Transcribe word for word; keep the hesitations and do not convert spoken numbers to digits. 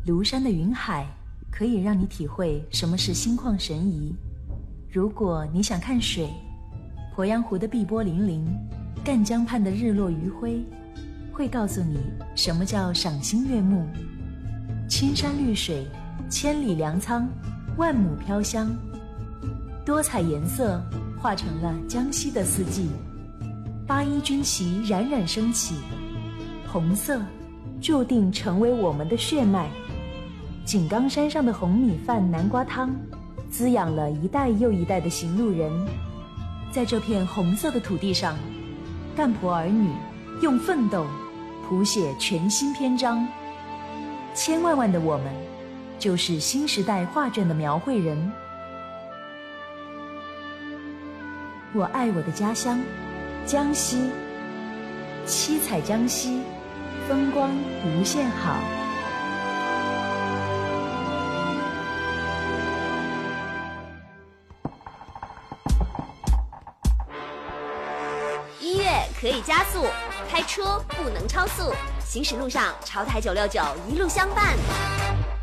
庐山的云海可以让你体会什么是心旷神怡。如果你想看水，鄱阳湖的碧波粼粼，赣江畔的日落余晖会告诉你什么叫赏心悦目。青山绿水，千里粮仓，万亩飘香，多彩颜色化成了江西的四季。八一军旗冉冉升起，红色注定成为我们的血脉。井冈山上的红米饭南瓜汤滋养了一代又一代的行路人。在这片红色的土地上，干婆儿女用奋斗谱写全新篇章。千万万的我们，就是新时代画卷的描绘人。我爱我的家乡江西，七彩江西，风光无限好。 音乐可以加速，开车不能超速，行驶路上潮台九六九一路相伴。